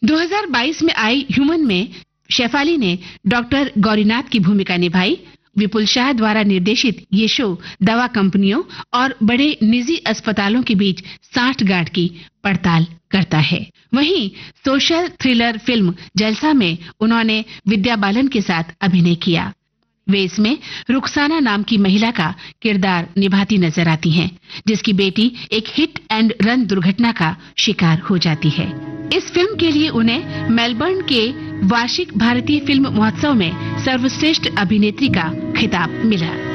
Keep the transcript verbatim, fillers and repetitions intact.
दो हज़ार बाईस में आई ह्यूमन में शेफाली ने डॉक्टर गौरीनाथ की भूमिका निभाई। विपुल शाह द्वारा निर्देशित ये शो दवा कंपनियों और बड़े निजी अस्पतालों के बीच सांठगांठ की पड़ताल करता है। वहीं सोशल थ्रिलर फिल्म जलसा में उन्होंने विद्या बालन के साथ अभिनय किया। वे इसमें रुखसाना नाम की महिला का किरदार निभाती नजर आती हैं, जिसकी बेटी एक हिट एंड रन दुर्घटना का शिकार हो जाती है। इस फिल्म के लिए उन्हें मेलबर्न के वार्षिक भारतीय फिल्म महोत्सव में सर्वश्रेष्ठ अभिनेत्री का खिताब मिला।